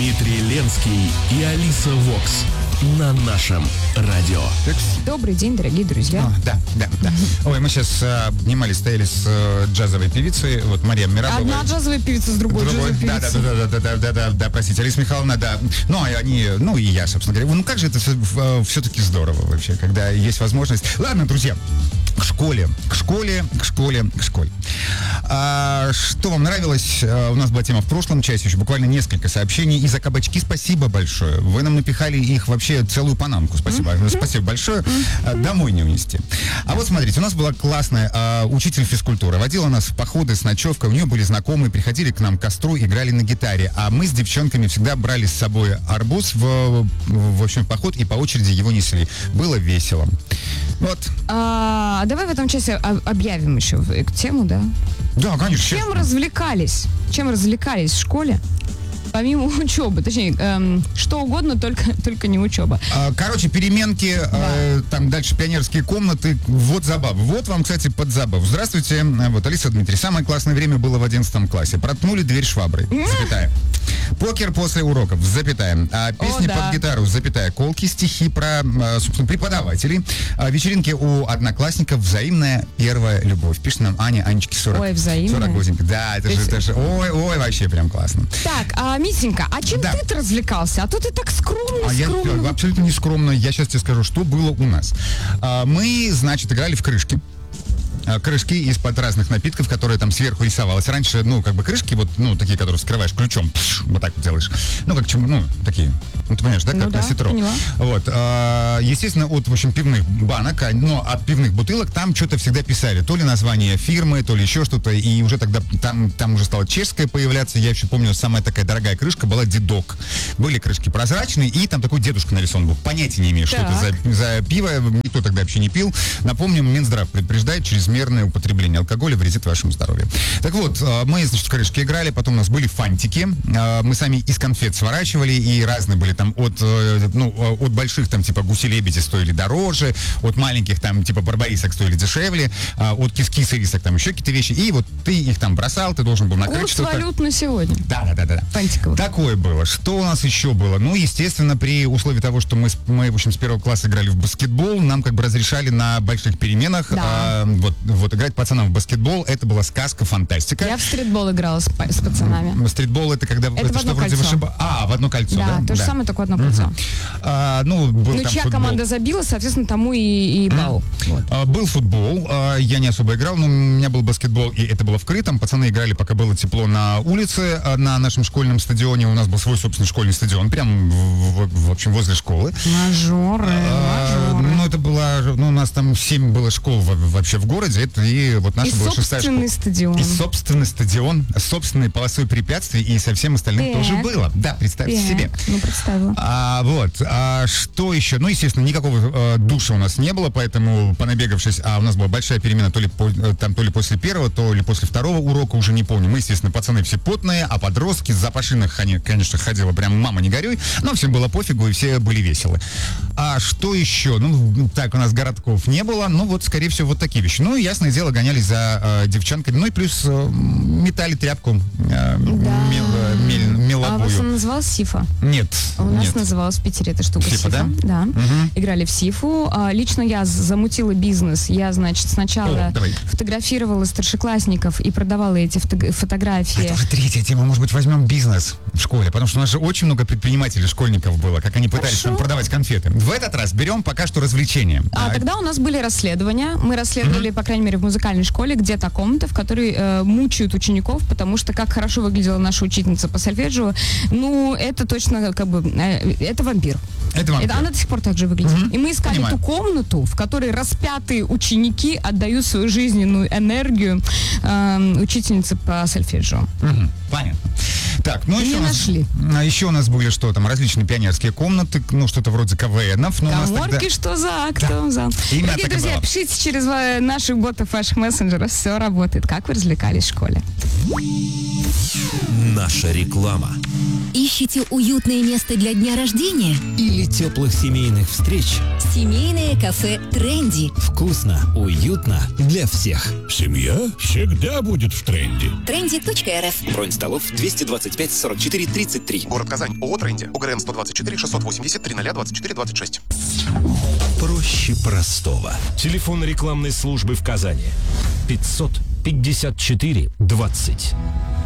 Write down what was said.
Дмитрий Ленский и Алиса Вокс на нашем радио. Добрый день, дорогие друзья. Да. Ой, мы сейчас стояли с джазовой певицей, вот Мария Мерабова. Одна джазовая певица с другой джазовой певицей. Да, простите, Алиса Михайловна, да. Ну, они, и я, собственно говоря. Ну, как же это все-таки здорово вообще, когда есть возможность. Ладно, друзья, к школе. Что вам нравилось? У нас была тема в прошлом часе, еще буквально несколько сообщений. И за кабачки спасибо большое. Вы нам напихали их вообще целую панамку. Спасибо. Спасибо большое. Домой не унести. А вот смотрите, у нас была классная учитель физкультуры. Водила нас в походы с ночевкой. У нее были знакомые, приходили к нам к костру, играли на гитаре. А мы с девчонками всегда брали с собой арбуз в общем, в поход и по очереди его несли. Было весело. Вот. Давай в этом часе объявим еще тему, да? Да, конечно. Чем развлекались в школе? Помимо учебы, точнее, что угодно, только не учеба. Короче, переменки, там дальше пионерские комнаты, вот забавы. Вот вам, кстати, под забаву. Здравствуйте, вот Алиса, Дмитрий. Самое классное время было в 11 классе. Проткнули дверь шваброй, запятая. Покер после уроков, запятая. Песни под гитару, запятая. Колки, стихи про, собственно, преподавателей. Вечеринки у одноклассников, взаимная первая любовь. Пишет нам Анечке 40. Ой, взаимная. 48. Да, это же, ой, вообще прям классно. Так, Митенька, а чем ты развлекался? А то ты так скромно. Я абсолютно не скромно. Я сейчас тебе скажу, что было у нас. Мы, значит, играли в крышки. Крышки из-под разных напитков, которые там сверху рисовалось. Раньше, крышки, такие, которые вскрываешь ключом, вот так вот делаешь. Такие. Ты понимаешь, да, как на ситро. Вот. Естественно, от, в общем, пивных банок, но от пивных бутылок там что-то всегда писали. То ли название фирмы, то ли еще что-то. И уже тогда там уже стала чешская появляться. Я еще помню, самая такая дорогая крышка была Дедок. Были крышки прозрачные, и там такой дедушка нарисован был. Понятия не имею, что это за пиво. Никто тогда вообще не пил. Напомним, Минздрав предупреждает, чрезмерное употребление алкоголя вредит вашему здоровью. Так вот, мы, значит, в крышке играли, потом у нас были фантики. Мы сами из конфет сворачивали, и разные были там от больших, там, типа гуси-лебеди стоили дороже, от маленьких, там, типа барбарисок стоили дешевле, от кис-кис и рисок там еще какие-то вещи, и вот ты их там бросал, ты должен был накрыть курс что-то. Валют на сегодня. Да. Фантиковых. Такое было. Что у нас еще было? Естественно, при условии того, что мы в общем, с первого класса играли в баскетбол, нам как бы разрешали на больших переменах вот играть пацанам в баскетбол. Это была сказка, фантастика. Я в стритбол играла с пацанами. Стритбол это когда... Это в одно кольцо. в одно кольцо, да? Да, то же самое, только в одно кольцо. Чья команда забила, соответственно, тому и балл. Был футбол, я не особо играл, но у меня был баскетбол, и это было в крытом. Пацаны играли, пока было тепло, на улице, на нашем школьном стадионе. У нас был свой собственный школьный стадион, прям, в общем, возле школы. Мажоры. Это было, у нас там 7 было школ вообще в городе, и вот наша была 6-я школа. Стадион. И собственный стадион, с собственной полосой препятствий, и со всем остальным тоже было. Да, представьте себе. Представила. Что еще? Естественно, никакого душа у нас не было, поэтому, понабегавшись, у нас была большая перемена то ли после первого, то ли после второго урока, уже не помню. Мы, естественно, пацаны все потные, а подростки с запашинах, конечно, ходила прям «мама, не горюй», но всем было пофигу, и все были веселы. А что еще? Так, у нас городков не было, скорее всего, вот такие вещи. Ясное дело, гонялись за девчонками, и плюс метали тряпку меловую. А у вас она называлась Сифа? Нет. У нас называлась в Питере эта штука Сифа. Да. Играли в Сифу. Лично я замутила бизнес. Я, значит, сначала фотографировала старшеклассников и продавала эти фотографии. Это уже третья тема. Может быть, возьмем бизнес в школе? Потому что у нас же очень много предпринимателей, школьников было, как они пытались продавать конфеты. В этот раз берем пока что развлечения. Тогда у нас были расследования. Мы расследовали, по крайней мере, в музыкальной школе где-то комната, в которой мучают учеников, потому что как хорошо выглядела наша учительница по сольфеджио, это точно это вампир. Она до сих пор так же выглядит. И мы искали ту комнату, в которой распятые ученики отдают свою жизненную энергию учительнице по сольфеджио. Понятно. Так, еще у нас были что там, различные пионерские комнаты, что-то вроде КВНов. Каморки, что за актом зал. Дорогие друзья, пишите через наших ботов, ваших мессенджеров, все работает. Как вы развлекались в школе? Наша реклама. Ищите уютное место для дня рождения? Или теплых семейных встреч? Семейное кафе «Тренди». Вкусно, уютно для всех. Семья всегда будет в тренде. Trendy.rf. Бронь столов 225 44 33. Город Казань. ООО «Тренди». УГРН 124 680 0024 26. Проще простого. Телефон рекламной службы в Казани. 554 20.